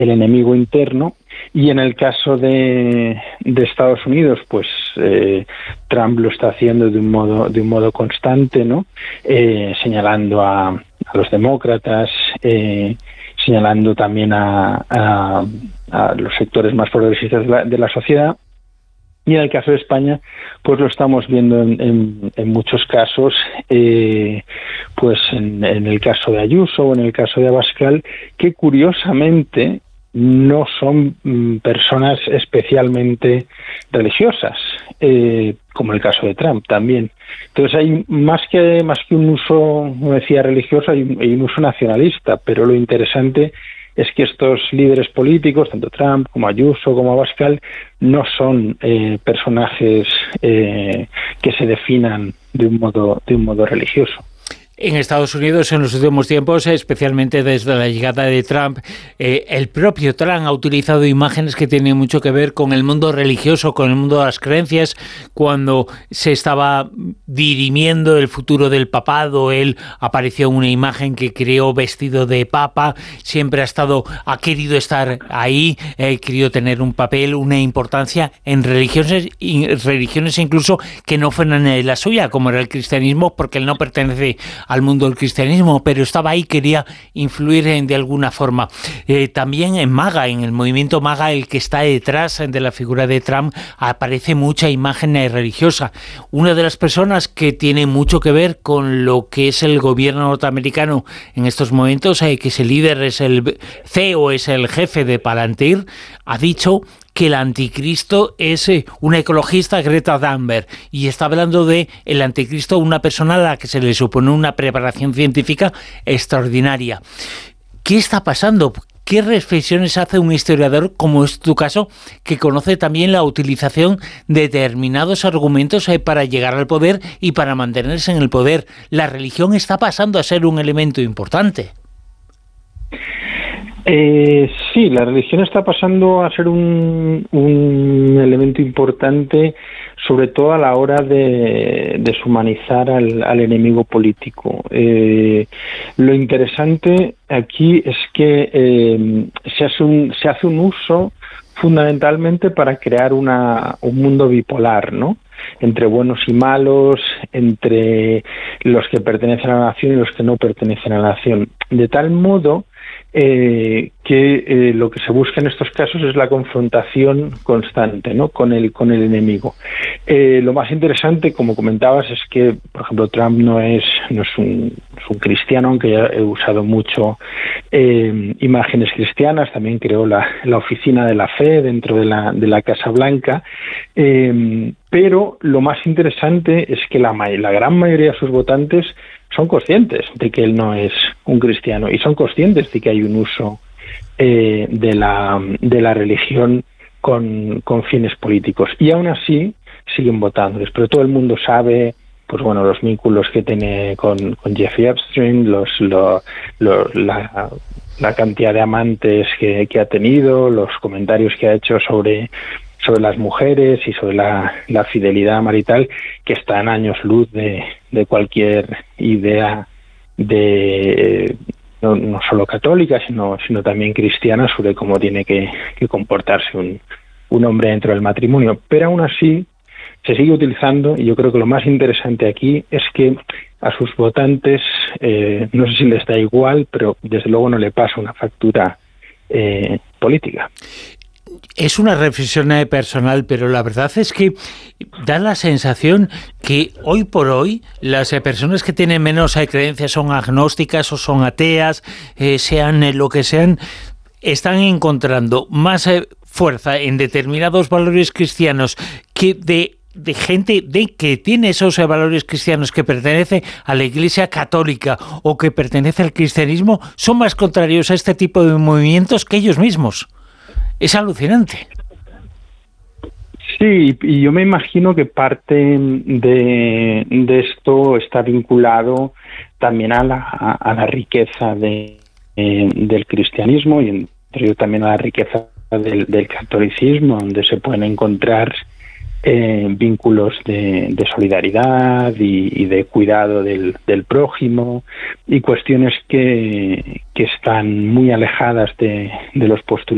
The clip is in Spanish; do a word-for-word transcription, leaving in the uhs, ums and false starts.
el enemigo interno. Y en el caso de, de Estados Unidos, pues eh, Trump lo está haciendo de un modo de un modo constante, ¿no? Eh, señalando a, a los demócratas, eh, señalando también a, a, a los sectores más progresistas de la, de la sociedad. Y en el caso de España, pues lo estamos viendo en, en, en muchos casos, eh, pues en, en el caso de Ayuso o en el caso de Abascal, que curiosamente no son mm, personas especialmente religiosas, eh, como el caso de Trump también. Entonces hay más que más que un uso, como decía, religioso, hay un, hay un uso nacionalista, pero lo interesante es que estos líderes políticos, tanto Trump como Ayuso como Abascal, no son eh, personajes eh, que se definan de un modo de un modo religioso. En Estados Unidos, en los últimos tiempos, especialmente desde la llegada de Trump, eh, el propio Trump ha utilizado imágenes que tienen mucho que ver con el mundo religioso, con el mundo de las creencias. Cuando se estaba dirimiendo el futuro del papado, él apareció una imagen que creó vestido de papa. Siempre ha estado, ha querido estar ahí, ha eh, querido tener un papel, una importancia en religiones, religiones incluso que no fueran la suya, como era el cristianismo, porque él no pertenece al mundo del cristianismo, pero estaba ahí, quería influir en, de alguna forma. Eh, también en MAGA, en el movimiento MAGA, el que está detrás de la figura de Trump, aparece mucha imagen religiosa. Una de las personas que tiene mucho que ver con lo que es el gobierno norteamericano en estos momentos, eh, que ese líder es el C E O, es el jefe de Palantir, ha dicho que el anticristo es eh, una ecologista, Greta Thunberg, y está hablando de el anticristo, una persona a la que se le supone una preparación científica extraordinaria. ¿Qué está pasando? ¿Qué reflexiones hace un historiador, como es tu caso, que conoce también la utilización de determinados argumentos eh, para llegar al poder y para mantenerse en el poder? La religión está pasando a ser un elemento importante. Eh, sí, la religión está pasando a ser un, un elemento importante, sobre todo a la hora de deshumanizar al, al enemigo político. Eh, lo interesante aquí es que eh, se hace un, se hace un uso fundamentalmente para crear una, un mundo bipolar, ¿no? Entre buenos y malos, entre los que pertenecen a la nación y los que no pertenecen a la nación. De tal modo Eh, que eh, lo que se busca en estos casos es la confrontación constante, ¿no? con el con el enemigo. Eh, lo más interesante, como comentabas, es que, por ejemplo, Trump no es no es un, es un cristiano, aunque ya he usado mucho eh, imágenes cristianas. También creó la, la oficina de la fe dentro de la de la Casa Blanca. Eh, pero lo más interesante es que la, la gran mayoría de sus votantes son conscientes de que él no es un cristiano y son conscientes de que hay un uso eh, de la de la religión con, con fines políticos, y aún así siguen votándoles. Pero todo el mundo sabe, pues bueno, los vínculos que tiene con, con Jeffrey Epstein, los, lo, lo, la, la cantidad de amantes que, que ha tenido, los comentarios que ha hecho sobre sobre las mujeres y sobre la, la fidelidad marital, que está en años luz de, de cualquier idea de no, no solo católica, sino, sino también cristiana, sobre cómo tiene que, que comportarse un, un hombre dentro del matrimonio. Pero aún así se sigue utilizando, y yo creo que lo más interesante aquí es que a sus votantes, eh, no sé si les da igual, pero desde luego no le pasa una factura eh, política. Es una reflexión personal, pero la verdad es que da la sensación que hoy por hoy las personas que tienen menos creencias, son agnósticas o son ateas, eh, sean eh, lo que sean, están encontrando más eh, fuerza en determinados valores cristianos que de de gente de que tiene esos valores cristianos, que pertenece a la Iglesia Católica o que pertenece al cristianismo, son más contrarios a este tipo de movimientos que ellos mismos. Es alucinante. Sí, y yo me imagino que parte de, de esto está vinculado también a la, a la riqueza de, eh, del cristianismo, y entre ello también a la riqueza del, del catolicismo, donde se pueden encontrar eh, vínculos de, de solidaridad y, y de cuidado del, del prójimo, y cuestiones que, que están muy alejadas de, de los postulados